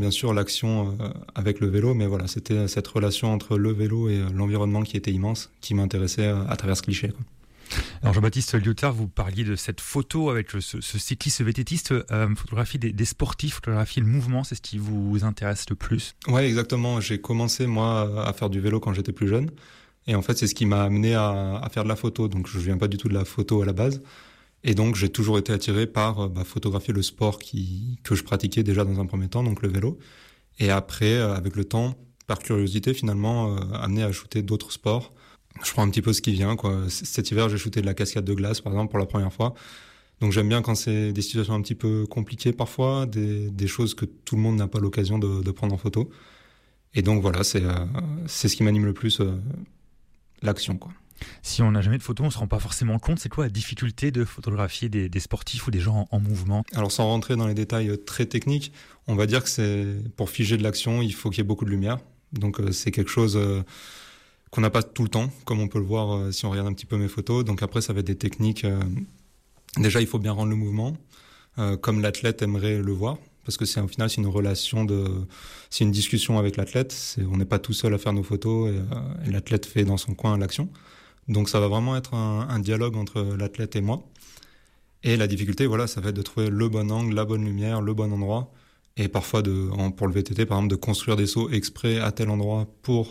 Bien sûr, l'action avec le vélo, mais voilà, c'était cette relation entre le vélo et l'environnement qui était immense, qui m'intéressait à travers ce cliché, quoi. Alors Jean-Baptiste Lyotard, vous parliez de cette photo avec ce cycliste, ce VTTiste, photographie des sportifs, photographie le mouvement, c'est ce qui vous intéresse le plus? Ouais, exactement. J'ai commencé, moi, à faire du vélo quand j'étais plus jeune. Et en fait, c'est ce qui m'a amené à faire de la photo. Donc, je viens pas du tout de la photo à la base. Et donc, j'ai toujours été attiré par photographier le sport que je pratiquais déjà dans un premier temps, donc le vélo. Et après, avec le temps, par curiosité, finalement, amené à shooter d'autres sports. Je prends un petit peu ce qui vient, quoi. Cet hiver, j'ai shooté de la cascade de glace, par exemple, pour la première fois. Donc j'aime bien quand c'est des situations un petit peu compliquées parfois, des choses que tout le monde n'a pas l'occasion de prendre en photo. Et donc voilà, c'est ce qui m'anime le plus, l'action, quoi. Si on n'a jamais de photos, on se rend pas forcément compte. C'est quoi la difficulté de photographier des sportifs ou des gens en mouvement? Alors sans rentrer dans les détails très techniques, on va dire que c'est pour figer de l'action, il faut qu'il y ait beaucoup de lumière. Donc c'est quelque chose qu'on n'a pas tout le temps, comme on peut le voir si on regarde un petit peu mes photos. Donc après, ça va être des techniques. Déjà, il faut bien rendre le mouvement, comme l'athlète aimerait le voir, parce que au final, c'est une relation c'est une discussion avec l'athlète. On n'est pas tout seul à faire nos photos et l'athlète fait dans son coin l'action. Donc ça va vraiment être un dialogue entre l'athlète et moi. Et la difficulté, voilà, ça va être de trouver le bon angle, la bonne lumière, le bon endroit. Et parfois, pour le VTT, par exemple, de construire des sauts exprès à tel endroit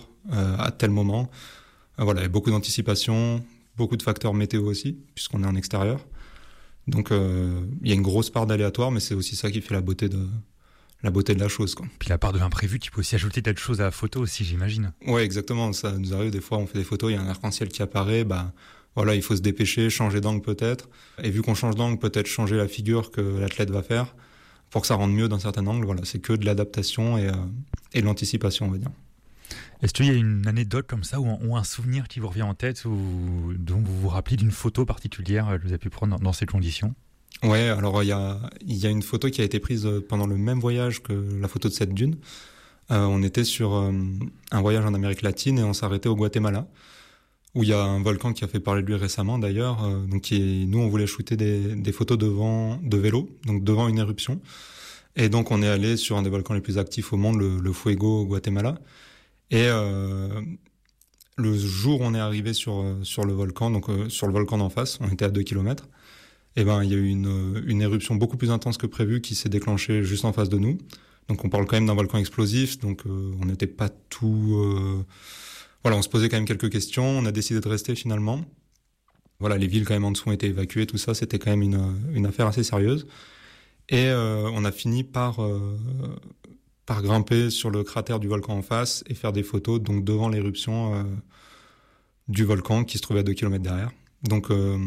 à tel moment. Voilà, il y a beaucoup d'anticipation, beaucoup de facteurs météo aussi, puisqu'on est en extérieur. Donc, il y a une grosse part d'aléatoire, mais c'est aussi ça qui fait la beauté de la chose, quoi. Puis la part de l'imprévu, tu peux aussi ajouter d'autres choses à la photo aussi, j'imagine. Ouais, exactement. Ça nous arrive des fois, on fait des photos, il y a un arc-en-ciel qui apparaît, voilà, il faut se dépêcher, changer d'angle peut-être. Et vu qu'on change d'angle, peut-être changer la figure que l'athlète va faire pour que ça rende mieux d'un certain angle. Voilà, c'est que de l'adaptation et de l'anticipation, on va dire. Est-ce qu'il y a une anecdote comme ça ou un souvenir qui vous revient en tête ou dont vous vous rappelez d'une photo particulière que vous avez pu prendre dans ces conditions? Ouais, alors il y a une photo qui a été prise pendant le même voyage que la photo de cette dune. On était sur un voyage en Amérique latine et on s'arrêtait au Guatemala, où il y a un volcan qui a fait parler de lui récemment d'ailleurs. Nous, on voulait shooter des photos de vélo, donc devant une éruption. Et donc on est allé sur un des volcans les plus actifs au monde, le Fuego au Guatemala. Et le jour où on est arrivé sur le volcan, donc sur le volcan d'en face, on était à 2 kilomètres, et il y a eu une éruption beaucoup plus intense que prévu qui s'est déclenchée juste en face de nous. Donc on parle quand même d'un volcan explosif, donc on n'était pas tout... Voilà, on se posait quand même quelques questions, on a décidé de rester finalement. Voilà, les villes quand même en dessous ont été évacuées, tout ça, c'était quand même une affaire assez sérieuse. Et on a fini par grimper sur le cratère du volcan en face et faire des photos donc devant l'éruption du volcan qui se trouvait à 2 kilomètres derrière. Donc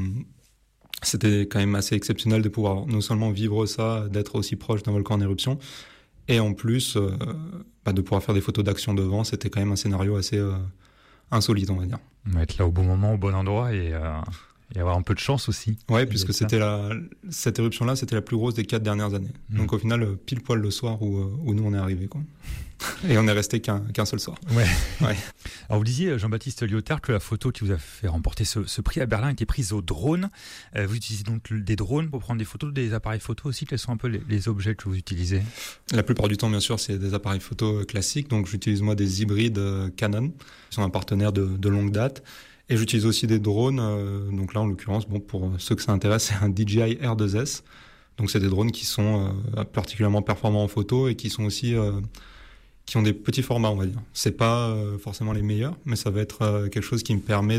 c'était quand même assez exceptionnel de pouvoir non seulement vivre ça, d'être aussi proche d'un volcan en éruption, et en plus de pouvoir faire des photos d'action devant. C'était quand même un scénario assez insolite, on va dire. Être là au bon moment, au bon endroit et avoir un peu de chance aussi. Ouais, puisque cette éruption-là, c'était la plus grosse des 4 dernières années. Donc au final, pile poil le soir où nous on est arrivés, quoi. Et on est resté qu'un seul soir. Ouais. Alors vous disiez, Jean-Baptiste Lyotard, que la photo qui vous a fait remporter ce prix à Berlin était prise au drone. Vous utilisez donc des drones pour prendre des photos, des appareils photo aussi. Quels sont un peu les objets que vous utilisez? La plupart du temps, bien sûr, c'est des appareils photo classiques. Donc j'utilise moi des hybrides Canon, qui sont un partenaire de longue date. Et j'utilise aussi des drones. Donc là, en l'occurrence, pour ceux que ça intéresse, c'est un DJI R2S. Donc c'est des drones qui sont particulièrement performants en photo et qui sont aussi qui ont des petits formats, on va dire. C'est pas forcément les meilleurs, mais ça va être quelque chose qui me permet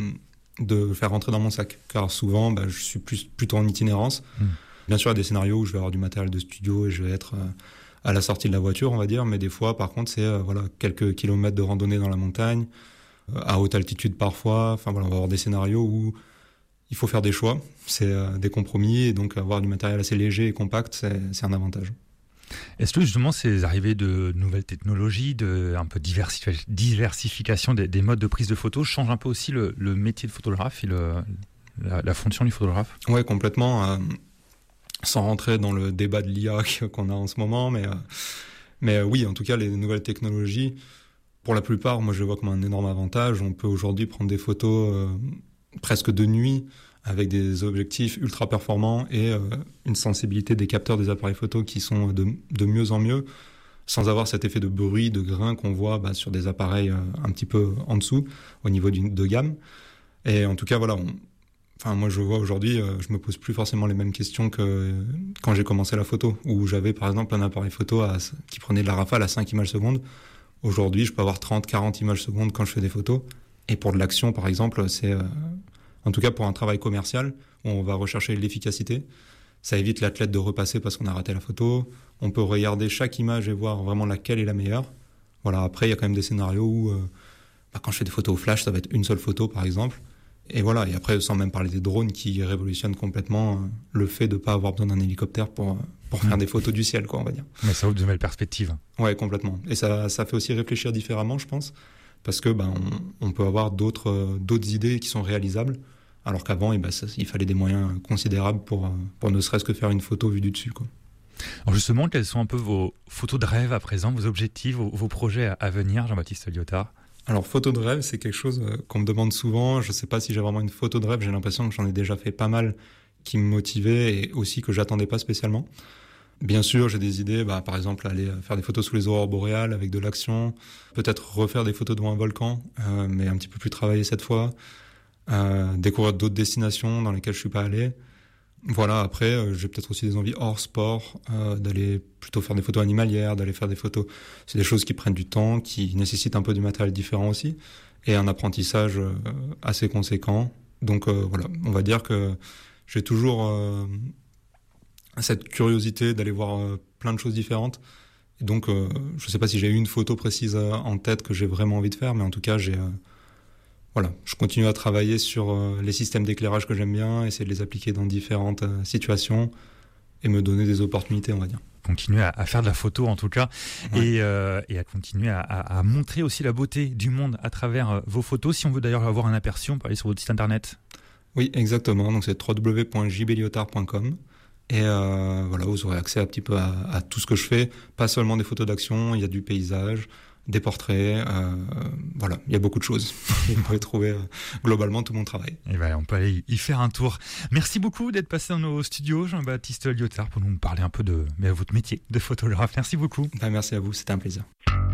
de faire rentrer dans mon sac. Car souvent, je suis plutôt en itinérance. Bien sûr, il y a des scénarios où je vais avoir du matériel de studio et je vais être à la sortie de la voiture, on va dire. Mais des fois, par contre, c'est quelques kilomètres de randonnée dans la montagne, à haute altitude parfois. Enfin voilà, on va avoir des scénarios où il faut faire des choix. C'est des compromis, et donc avoir du matériel assez léger et compact, c'est un avantage. Est-ce que justement ces arrivées de nouvelles technologies, un peu diversification des modes de prise de photos changent un peu aussi le métier de photographe et la fonction du photographe? Ouais, complètement. Sans rentrer dans le débat de l'IA qu'on a en ce moment, mais oui, en tout cas, les nouvelles technologies, pour la plupart, moi je les vois comme un énorme avantage. On peut aujourd'hui prendre des photos presque de nuit, avec des objectifs ultra performants et une sensibilité des capteurs des appareils photo qui sont de mieux en mieux. sans avoir cet effet de bruit, de grain qu'on voit sur des appareils un petit peu en dessous, au niveau de gamme. Et en tout cas, voilà, moi je vois aujourd'hui, je me pose plus forcément les mêmes questions que quand j'ai commencé la photo, où j'avais par exemple un appareil photo qui prenait de la rafale à 5 images secondes. Aujourd'hui, je peux avoir 30, 40 images secondes quand je fais des photos. Et pour de l'action, par exemple, c'est, en tout cas pour un travail commercial, où on va rechercher l'efficacité, ça évite l'athlète de repasser parce qu'on a raté la photo. On peut regarder chaque image et voir vraiment laquelle est la meilleure. Voilà, après, il y a quand même des scénarios où, quand je fais des photos au flash, ça va être une seule photo, par exemple. Et voilà, et après, sans même parler des drones qui révolutionnent complètement le fait de ne pas avoir besoin d'un hélicoptère pour faire des photos du ciel, quoi, on va dire. Mais ça ouvre de nouvelles perspectives. Ouais, complètement. Et ça fait aussi réfléchir différemment, je pense, parce que on peut avoir d'autres idées qui sont réalisables, alors qu'avant, il fallait des moyens considérables pour ne serait-ce que faire une photo vue du dessus, quoi. Alors justement, quels sont un peu vos photos de rêve à présent, vos objectifs, vos projets à venir, Jean-Baptiste Lyotard ? Alors, photo de rêve, c'est quelque chose qu'on me demande souvent. Je ne sais pas si j'ai vraiment une photo de rêve. J'ai l'impression que j'en ai déjà fait pas mal qui me motivaient et aussi que j'attendais pas spécialement. Bien sûr, j'ai des idées, par exemple, aller faire des photos sous les aurores boréales avec de l'action. Peut-être refaire des photos devant un volcan, mais un petit peu plus travaillé cette fois. Découvrir d'autres destinations dans lesquelles je suis pas allé. Voilà, après, j'ai peut-être aussi des envies hors sport, d'aller plutôt faire des photos animalières, d'aller faire des photos. C'est des choses qui prennent du temps, qui nécessitent un peu du matériel différent aussi, et un apprentissage assez conséquent. Donc voilà, on va dire que j'ai toujours cette curiosité d'aller voir plein de choses différentes. Et donc, je ne sais pas si j'ai une photo précise en tête que j'ai vraiment envie de faire, mais en tout cas, voilà, je continue à travailler sur les systèmes d'éclairage que j'aime bien, essayer de les appliquer dans différentes situations et me donner des opportunités, on va dire. Continuer à faire de la photo en tout cas, ouais. Et à continuer à montrer aussi la beauté du monde à travers vos photos. Si on veut d'ailleurs avoir un aperçu, on peut aller sur votre site internet. Oui, exactement, donc c'est www.jblyotard.com. Et voilà, vous aurez accès un petit peu à tout ce que je fais, pas seulement des photos d'action, il y a du paysage, des portraits, voilà, il y a beaucoup de choses. Vous pouvez trouver globalement tout mon travail. Et on peut aller y faire un tour. Merci beaucoup d'être passé dans nos studios, Jean-Baptiste Lyotard, pour nous parler un peu de votre métier de photographe. Merci beaucoup. Merci à vous, c'était un plaisir.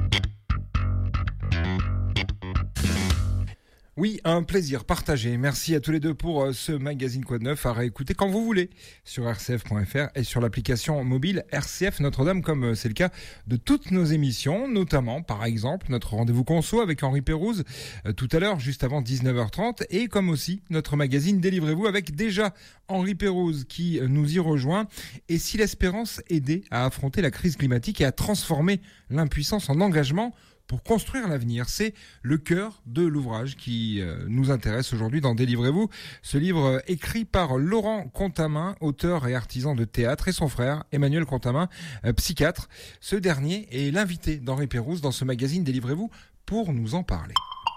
Oui, un plaisir partagé. Merci à tous les deux pour ce magazine Quoi de Neuf à réécouter quand vous voulez sur rcf.fr et sur l'application mobile RCF Notre-Dame, comme c'est le cas de toutes nos émissions, notamment par exemple notre rendez-vous conso avec Henri Pérouse tout à l'heure, juste avant 19h30, et comme aussi notre magazine Délivrez-vous avec déjà Henri Pérouse qui nous y rejoint. Et si l'espérance aidait à affronter la crise climatique et à transformer l'impuissance en engagement pour construire l'avenir, c'est le cœur de l'ouvrage qui nous intéresse aujourd'hui dans Délivrez-vous. Ce livre écrit par Laurent Contamin, auteur et artisan de théâtre, et son frère Emmanuel Contamin, psychiatre. Ce dernier est l'invité d'Henri Pérouse dans ce magazine Délivrez-vous pour nous en parler.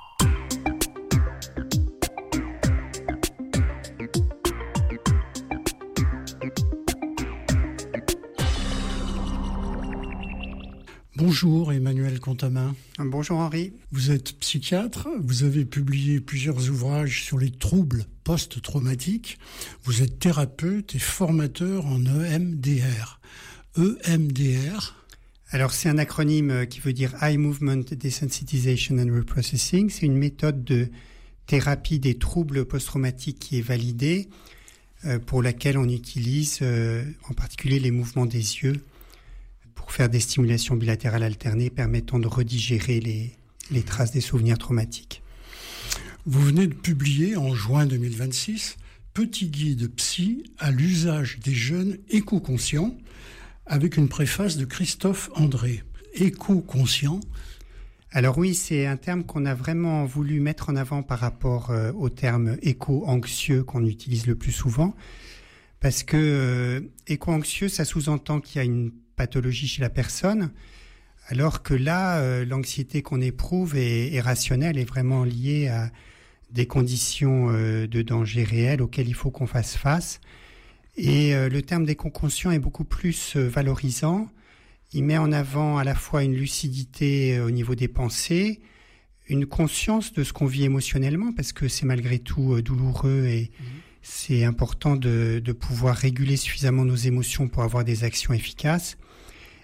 Bonjour Emmanuel Contamin. Bonjour Henri. Vous êtes psychiatre, vous avez publié plusieurs ouvrages sur les troubles post-traumatiques. Vous êtes thérapeute et formateur en EMDR. EMDR. Alors c'est un acronyme qui veut dire Eye Movement Desensitization and Reprocessing. C'est une méthode de thérapie des troubles post-traumatiques qui est validée, pour laquelle on utilise en particulier les mouvements des yeux pour faire des stimulations bilatérales alternées permettant de redigérer les traces des souvenirs traumatiques. Vous venez de publier en juin 2026 Petit guide psy à l'usage des jeunes éco-conscients avec une préface de Christophe André. Éco-conscient. Alors oui, c'est un terme qu'on a vraiment voulu mettre en avant par rapport au terme éco-anxieux qu'on utilise le plus souvent, parce que éco-anxieux, ça sous-entend qu'il y a une pathologie chez la personne, alors que là, l'anxiété qu'on éprouve est rationnelle, est vraiment liée à des conditions de danger réel auxquelles il faut qu'on fasse face. Et le terme d'éco-conscient est beaucoup plus valorisant. Il met en avant à la fois une lucidité au niveau des pensées, une conscience de ce qu'on vit émotionnellement, parce que c'est malgré tout douloureux et c'est important de pouvoir réguler suffisamment nos émotions pour avoir des actions efficaces.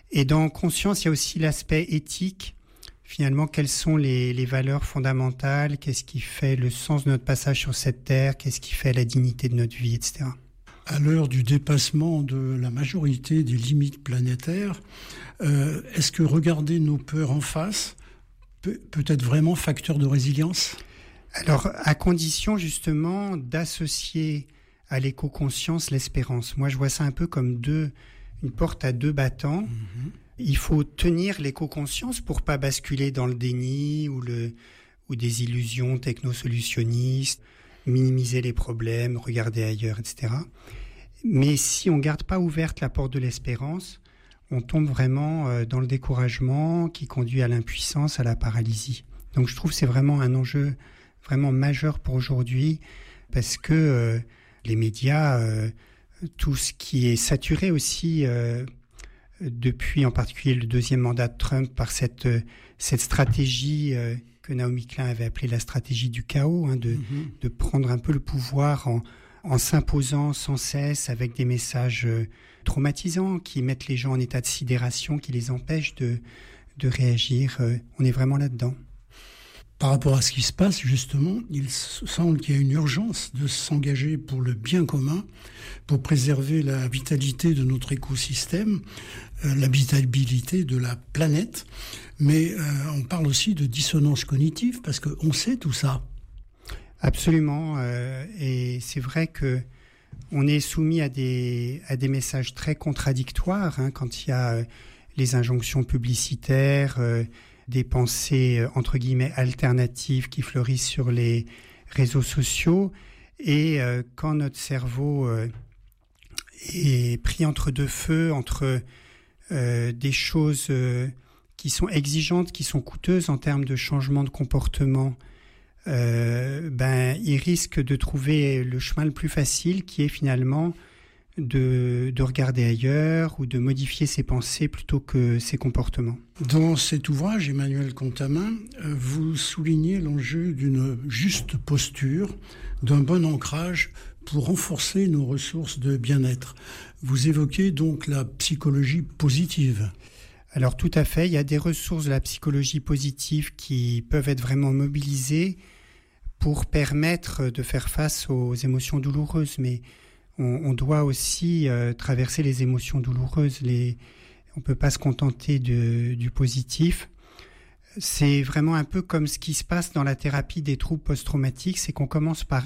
Et dans conscience, il y a aussi l'aspect éthique. Finalement, quelles sont les valeurs fondamentales? Qu'est-ce qui fait le sens de notre passage sur cette terre? Qu'est-ce qui fait la dignité de notre vie, etc. À l'heure du dépassement de la majorité des limites planétaires, est-ce que regarder nos peurs en face peut être vraiment facteur de résilience? Alors, à condition justement d'associer à l'éco-conscience l'espérance. Moi, je vois ça un peu comme une porte à deux battants. Mmh. Il faut tenir l'éco-conscience pour pas basculer dans le déni ou des illusions technosolutionnistes, minimiser les problèmes, regarder ailleurs, etc. Mais si on garde pas ouverte la porte de l'espérance, on tombe vraiment dans le découragement qui conduit à l'impuissance, à la paralysie. Donc je trouve que c'est vraiment un enjeu vraiment majeur pour aujourd'hui, parce que les médias, tout ce qui est saturé aussi depuis en particulier le deuxième mandat de Trump par cette stratégie que Naomi Klein avait appelée la stratégie du chaos, de prendre un peu le pouvoir en s'imposant sans cesse avec des messages traumatisants qui mettent les gens en état de sidération, qui les empêchent de réagir. On est vraiment là-dedans. Par rapport à ce qui se passe, justement, il semble qu'il y a une urgence de s'engager pour le bien commun, pour préserver la vitalité de notre écosystème, l'habitabilité de la planète. Mais on parle aussi de dissonance cognitive, parce qu'on sait tout ça. Absolument. Et c'est vrai que on est soumis à des messages très contradictoires quand il y a les injonctions publicitaires, des pensées entre guillemets alternatives qui fleurissent sur les réseaux sociaux, et quand notre cerveau est pris entre deux feux, entre des choses qui sont exigeantes, qui sont coûteuses en termes de changement de comportement, il risque de trouver le chemin le plus facile, qui est finalement de regarder ailleurs ou de modifier ses pensées plutôt que ses comportements. Dans cet ouvrage, Emmanuel Contamin, vous soulignez l'enjeu d'une juste posture, d'un bon ancrage pour renforcer nos ressources de bien-être. Vous évoquez donc la psychologie positive. Alors tout à fait, il y a des ressources de la psychologie positive qui peuvent être vraiment mobilisées pour permettre de faire face aux émotions douloureuses, mais on doit aussi traverser les émotions douloureuses. On ne peut pas se contenter du positif. C'est vraiment un peu comme ce qui se passe dans la thérapie des troubles post-traumatiques, c'est qu'on commence par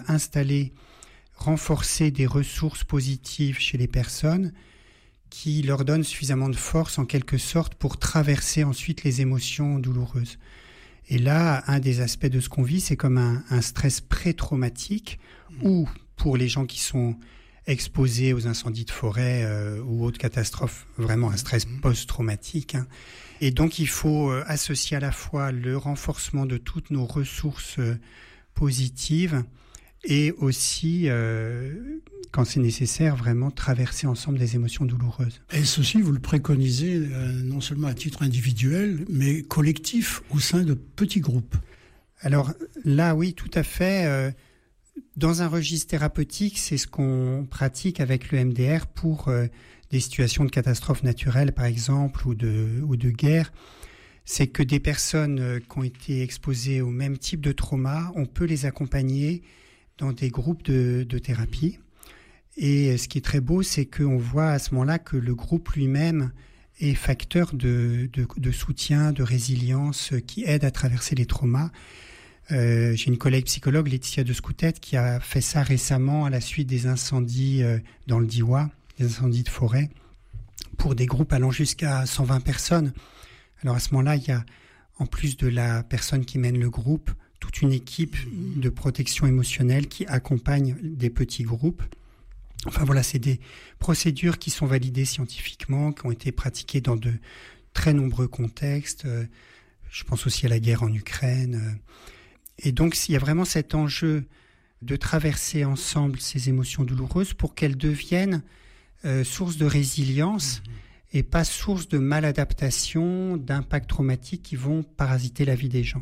renforcer des ressources positives chez les personnes qui leur donnent suffisamment de force en quelque sorte pour traverser ensuite les émotions douloureuses. Et là, un des aspects de ce qu'on vit, c'est comme un stress pré-traumatique, ou pour les gens qui sont exposés aux incendies de forêt ou autres catastrophes, vraiment un stress post-traumatique. Et donc il faut associer à la fois le renforcement de toutes nos ressources positives et aussi, quand c'est nécessaire, vraiment traverser ensemble des émotions douloureuses. Et ceci, vous le préconisez non seulement à titre individuel, mais collectif au sein de petits groupes. Alors là, oui, tout à fait. Dans un registre thérapeutique, c'est ce qu'on pratique avec le MDR pour des situations de catastrophes naturelles, par exemple, ou de guerre. C'est que des personnes qui ont été exposées au même type de trauma, on peut les accompagner dans des groupes de thérapie. Et ce qui est très beau, c'est qu'on voit à ce moment-là que le groupe lui-même est facteur de soutien, de résilience, qui aide à traverser les traumas. J'ai une collègue psychologue, Laetitia de Scoutet, qui a fait ça récemment à la suite des incendies dans le Diois, des incendies de forêt, pour des groupes allant jusqu'à 120 personnes. Alors à ce moment-là, il y a, en plus de la personne qui mène le groupe, toute une équipe de protection émotionnelle qui accompagne des petits groupes. Enfin voilà, c'est des procédures qui sont validées scientifiquement, qui ont été pratiquées dans de très nombreux contextes. Je pense aussi à la guerre en Ukraine. Et donc, il y a vraiment cet enjeu de traverser ensemble ces émotions douloureuses pour qu'elles deviennent source de résilience et pas source de maladaptation, d'impacts traumatiques qui vont parasiter la vie des gens.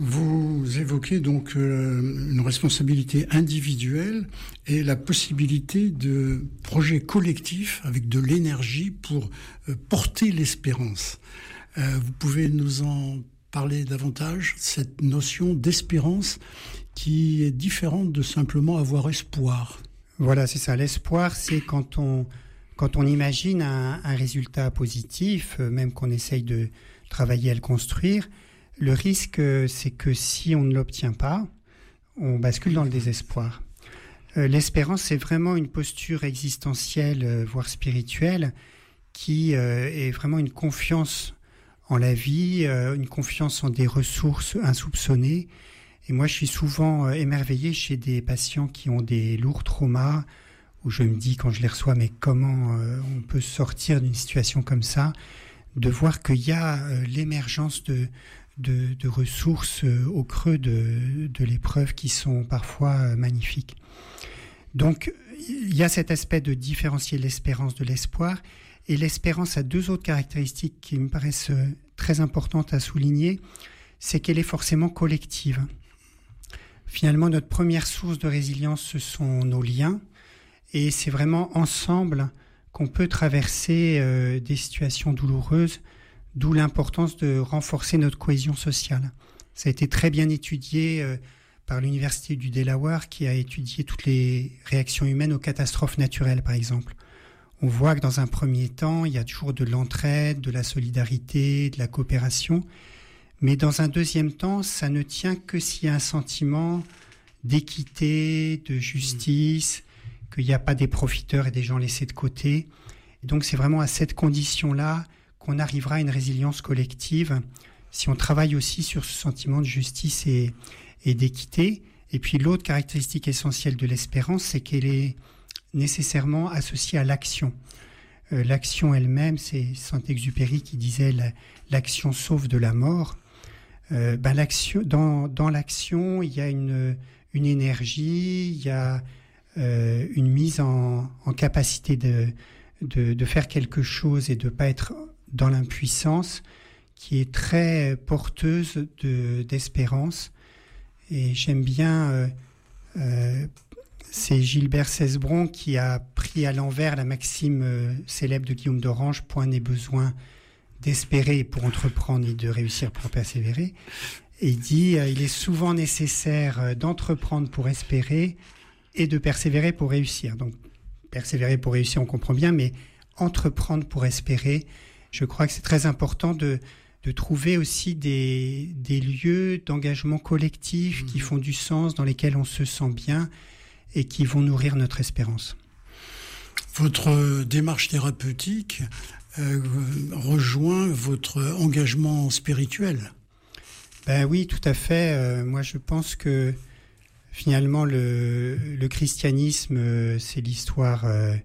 Vous évoquez donc une responsabilité individuelle et la possibilité de projets collectifs avec de l'énergie pour porter l'espérance. Vous pouvez nous en parler davantage, cette notion d'espérance qui est différente de simplement avoir espoir. Voilà, c'est ça. L'espoir, c'est quand on imagine un résultat positif, même qu'on essaye de travailler à le construire. Le risque, c'est que si on ne l'obtient pas, on bascule dans le désespoir. L'espérance, c'est vraiment une posture existentielle, voire spirituelle, qui est vraiment une confiance en la vie, une confiance en des ressources insoupçonnées. Et moi, je suis souvent émerveillé chez des patients qui ont des lourds traumas, où je me dis, quand je les reçois, mais comment on peut sortir d'une situation comme ça, de voir qu'il y a l'émergence de ressources au creux de l'épreuve qui sont parfois magnifiques. Donc, il y a cet aspect de différencier l'espérance de l'espoir. Et l'espérance a deux autres caractéristiques qui me paraissent très importantes à souligner. C'est qu'elle est forcément collective. Finalement, notre première source de résilience, ce sont nos liens. Et c'est vraiment ensemble qu'on peut traverser des situations douloureuses, d'où l'importance de renforcer notre cohésion sociale. Ça a été très bien étudié par l'Université du Delaware qui a étudié toutes les réactions humaines aux catastrophes naturelles, par exemple. On voit que dans un premier temps, il y a toujours de l'entraide, de la solidarité, de la coopération. Mais dans un deuxième temps, ça ne tient que s'il y a un sentiment d'équité, de justice, qu'il n'y a pas des profiteurs et des gens laissés de côté. Et donc c'est vraiment à cette condition-là qu'on arrivera à une résilience collective, si on travaille aussi sur ce sentiment de justice et d'équité. Et puis l'autre caractéristique essentielle de l'espérance, c'est qu'elle est nécessairement associée à l'action. L'action elle-même, c'est Saint-Exupéry qui disait « l'action sauve de la mort ». L'action, dans l'action, il y a une énergie, il y a une mise en capacité de faire quelque chose et de ne pas être dans l'impuissance, qui est très porteuse d'espérance. Et j'aime bien, c'est Gilbert Cesbron qui a pris à l'envers la maxime célèbre de Guillaume d'Orange, « Point n'est besoin d'espérer pour entreprendre et de réussir pour persévérer ». Et il dit, il est souvent nécessaire d'entreprendre pour espérer et de persévérer pour réussir. Donc, persévérer pour réussir, on comprend bien, mais entreprendre pour espérer, je crois que c'est très important de trouver aussi des lieux d'engagement collectif qui font du sens, dans lesquels on se sent bien et qui vont nourrir notre espérance. Votre démarche thérapeutique rejoint votre engagement spirituel. Ben oui, tout à fait. Moi, je pense que finalement, le christianisme, c'est l'histoire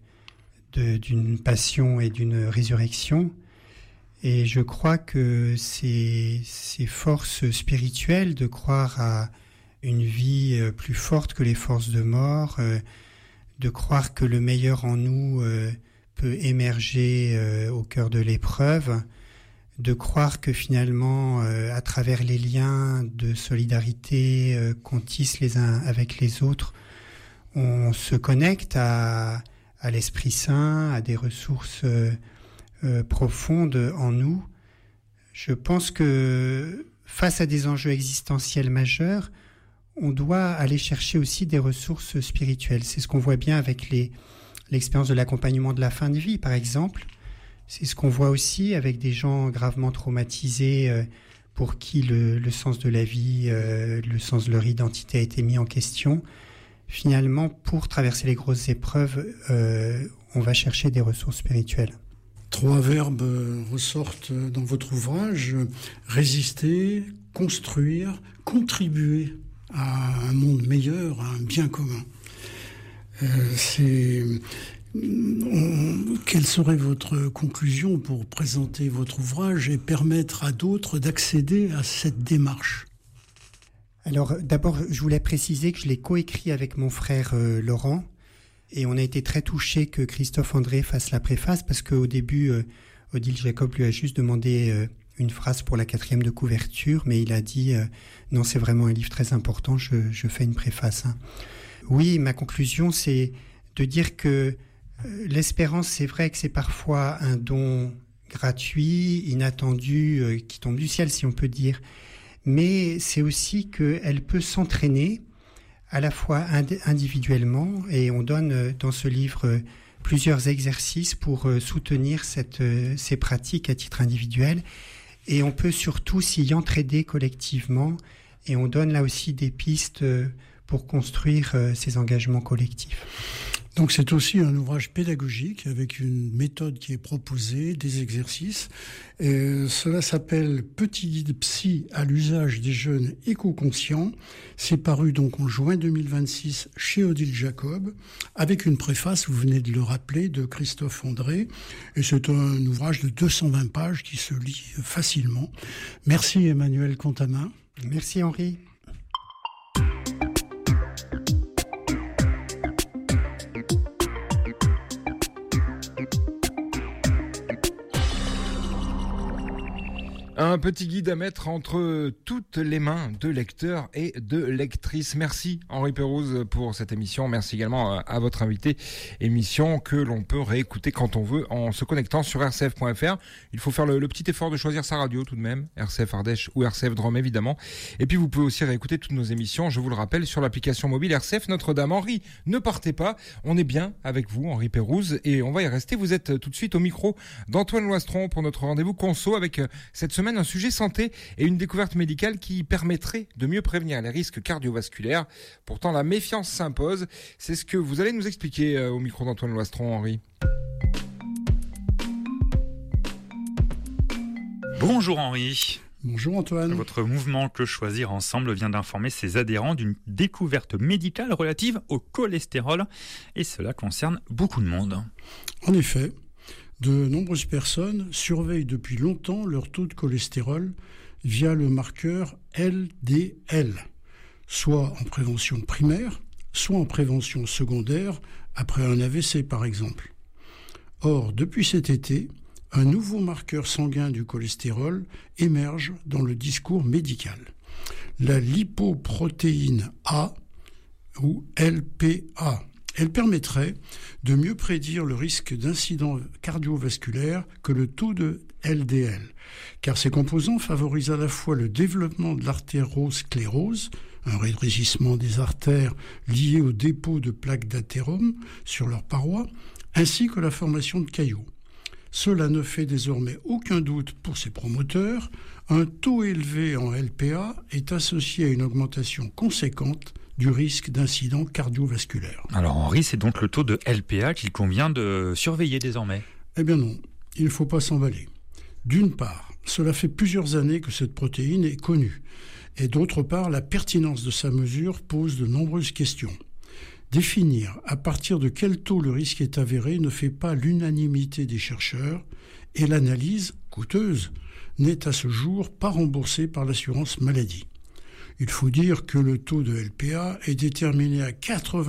d'une passion et d'une résurrection. Et je crois que ces forces spirituelles, de croire à une vie plus forte que les forces de mort, de croire que le meilleur en nous peut émerger au cœur de l'épreuve, de croire que finalement, à travers les liens de solidarité qu'on tisse les uns avec les autres, on se connecte à l'Esprit Saint, à des ressources profondes en nous. Je pense que face à des enjeux existentiels majeurs, on doit aller chercher aussi des ressources spirituelles. C'est ce qu'on voit bien avec l'expérience de l'accompagnement de la fin de vie, par exemple. C'est ce qu'on voit aussi avec des gens gravement traumatisés pour qui le sens de la vie, le sens de leur identité a été mis en question. Finalement, pour traverser les grosses épreuves, on va chercher des ressources spirituelles. 3 verbes ressortent dans votre ouvrage: résister, construire, contribuer à un monde meilleur, à un bien commun. Quelle serait votre conclusion pour présenter votre ouvrage et permettre à d'autres d'accéder à cette démarche? Alors d'abord, je voulais préciser que je l'ai coécrit avec mon frère Laurent, et on a été très touchés que Christophe André fasse la préface, parce qu'au début, Odile Jacob lui a juste demandé une phrase pour la 4e de couverture, mais il a dit non, c'est vraiment un livre très important, je fais une préface. Oui, ma conclusion, c'est de dire que l'espérance, c'est vrai que c'est parfois un don gratuit, inattendu, qui tombe du ciel, si on peut dire. Mais c'est aussi qu'elle peut s'entraîner à la fois individuellement, et on donne dans ce livre plusieurs exercices pour soutenir ces pratiques à titre individuel. Et on peut surtout s'y entraider collectivement, et on donne là aussi des pistes pour construire ces engagements collectifs. Donc c'est aussi un ouvrage pédagogique avec une méthode qui est proposée, des exercices. Cela s'appelle Petit guide psy à l'usage des jeunes éco-conscients. C'est paru donc en juin 2026 chez Odile Jacob, avec une préface, vous venez de le rappeler, de Christophe André. Et c'est un ouvrage de 220 pages qui se lit facilement. Merci Emmanuel Contamin. Merci Henri. Un petit guide à mettre entre toutes les mains de lecteurs et de lectrices. Merci Henri Pérouse pour cette émission. Merci également à votre invité. Émission que l'on peut réécouter quand on veut en se connectant sur rcf.fr. Il faut faire le petit effort de choisir sa radio tout de même. RCF Ardèche ou RCF Drôme évidemment. Et puis vous pouvez aussi réécouter toutes nos émissions, je vous le rappelle, sur l'application mobile RCF Notre-Dame. Henri, ne partez pas. On est bien avec vous, Henri Pérouse, et on va y rester. Vous êtes tout de suite au micro d'Antoine Loistron pour notre rendez-vous conso avec cette semaine un sujet santé et une découverte médicale qui permettrait de mieux prévenir les risques cardiovasculaires. Pourtant, la méfiance s'impose. C'est ce que vous allez nous expliquer au micro d'Antoine Loistron, Henri. Bonjour Henri. Bonjour Antoine. Votre mouvement Que Choisir Ensemble vient d'informer ses adhérents d'une découverte médicale relative au cholestérol, et cela concerne beaucoup de monde. En effet, de nombreuses personnes surveillent depuis longtemps leur taux de cholestérol via le marqueur LDL, soit en prévention primaire, soit en prévention secondaire, après un AVC par exemple. Or, depuis cet été, un nouveau marqueur sanguin du cholestérol émerge dans le discours médical. La lipoprotéine A, ou LPA. Elle permettrait de mieux prédire le risque d'incident cardiovasculaire que le taux de LDL, car ces composants favorisent à la fois le développement de l'artérosclérose, un rétrécissement des artères lié au dépôt de plaques d'athérome sur leurs parois, ainsi que la formation de caillots. Cela ne fait désormais aucun doute pour ses promoteurs, un taux élevé en LPA est associé à une augmentation conséquente du risque d'incident cardiovasculaire. Alors Henri, c'est donc le taux de LPA qu'il convient de surveiller désormais? Eh bien non, il ne faut pas s'emballer. D'une part, cela fait plusieurs années que cette protéine est connue. Et d'autre part, la pertinence de sa mesure pose de nombreuses questions. Définir à partir de quel taux le risque est avéré ne fait pas l'unanimité des chercheurs, et l'analyse, coûteuse, n'est à ce jour pas remboursée par l'assurance maladie. Il faut dire que le taux de LPA est déterminé à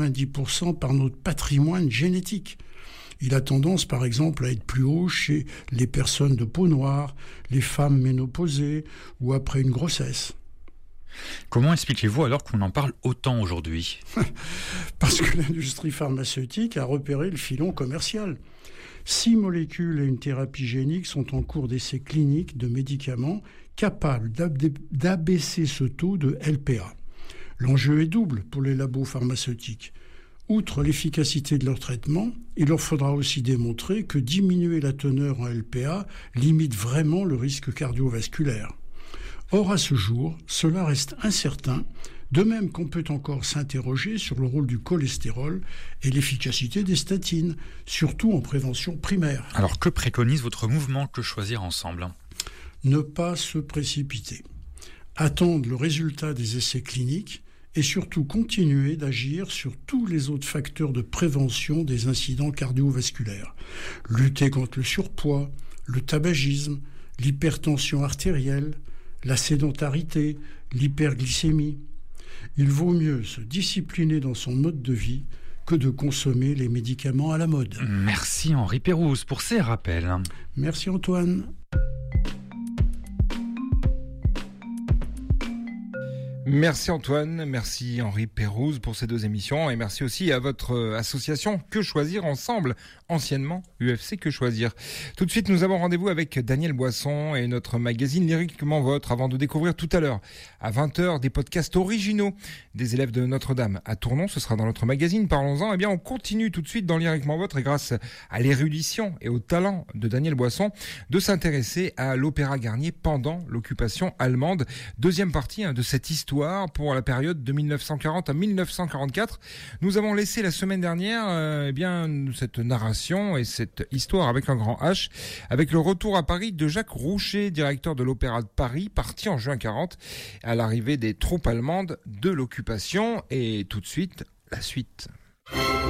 90% par notre patrimoine génétique. Il a tendance, par exemple, à être plus haut chez les personnes de peau noire, les femmes ménopausées ou après une grossesse. Comment expliquez-vous alors qu'on en parle autant aujourd'hui? Parce que l'industrie pharmaceutique a repéré le filon commercial. 6 molécules et une thérapie génique sont en cours d'essai clinique de médicaments capables d'abaisser ce taux de LPA. L'enjeu est double pour les labos pharmaceutiques. Outre l'efficacité de leur traitement, il leur faudra aussi démontrer que diminuer la teneur en LPA limite vraiment le risque cardiovasculaire. Or, à ce jour, cela reste incertain, de même qu'on peut encore s'interroger sur le rôle du cholestérol et l'efficacité des statines, surtout en prévention primaire. Alors que préconise votre mouvement Que Choisir Ensemble? Ne pas se précipiter, attendre le résultat des essais cliniques et surtout continuer d'agir sur tous les autres facteurs de prévention des incidents cardiovasculaires. Lutter contre le surpoids, le tabagisme, l'hypertension artérielle, la sédentarité, l'hyperglycémie. Il vaut mieux se discipliner dans son mode de vie que de consommer les médicaments à la mode. Merci Henri Pérouse pour ces rappels. Merci Antoine. Merci Antoine, merci Henri Pérouse pour ces 2 émissions et merci aussi à votre association Que Choisir Ensemble, anciennement UFC Que Choisir. Tout de suite, nous avons rendez-vous avec Daniel Boisson et notre magazine Lyriquement Votre avant de découvrir tout à l'heure à 20h des podcasts originaux des élèves de Notre-Dame à Tournon. Ce sera dans notre magazine, parlons-en. Eh bien, on continue tout de suite dans Lyriquement Votre et grâce à l'érudition et au talent de Daniel Boisson de s'intéresser à l'Opéra Garnier pendant l'occupation allemande. Deuxième partie de cette histoire pour la période de 1940 à 1944. Nous avons laissé la semaine dernière cette narration et cette histoire avec un grand H, avec le retour à Paris de Jacques Roucher, directeur de l'Opéra de Paris, parti en juin 40 à l'arrivée des troupes allemandes de l'occupation. Et tout de suite, la suite.